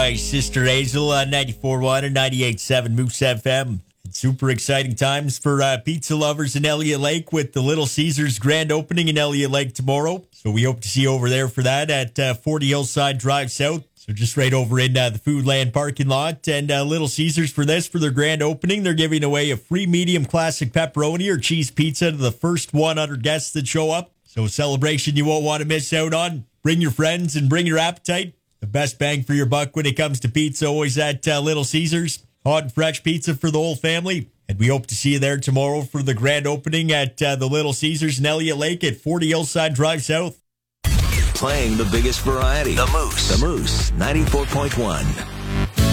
my sister Hazel on 94.1 and 98.7 Moose FM. It's super exciting times for pizza lovers in Elliott Lake with the Little Caesars grand opening in Elliott Lake tomorrow. So we hope to see you over there for that at 40 Hillside Drive South. So just right over in the Foodland parking lot. And Little Caesars for their grand opening, they're giving away a free medium classic pepperoni or cheese pizza to the first 100 guests that show up. So a celebration you won't want to miss out on. Bring your friends and bring your appetite. The best bang for your buck when it comes to pizza, always at Little Caesars. Hot and fresh pizza for the whole family. And we hope to see you there tomorrow for the grand opening at the Little Caesars in Elliott Lake at 40 Hillside Drive South. Playing the biggest variety. The Moose 94.1.